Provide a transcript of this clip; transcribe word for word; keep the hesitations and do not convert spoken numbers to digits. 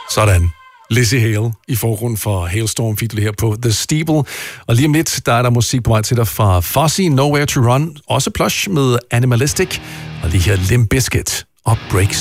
Sådan. Lizzie Hale i forgrund for Hailstorm fik du det her på The Steeple. Og lige om lidt, der er der musik på vej til dig fra Fuzzy, Nowhere to Run. Også Plush med Animalistic. Og lige her Limp Bizkit og Breaks.